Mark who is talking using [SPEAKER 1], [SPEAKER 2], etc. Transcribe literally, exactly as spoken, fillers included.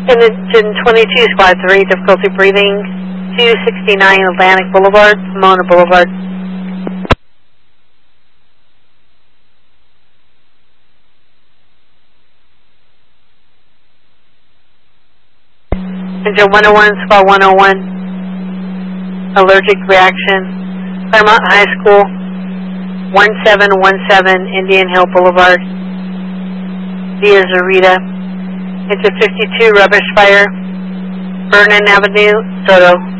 [SPEAKER 1] Engine twenty-two, Squad three, difficulty breathing, two sixty-nine Atlantic Boulevard, Pomona Boulevard. Engine one oh one, Squad one oh one, allergic reaction, Claremont High School, one seven one seven Indian Hill Boulevard, Via Zarita. Engine fifty-two, rubbish fire, Vernon Avenue, Soto.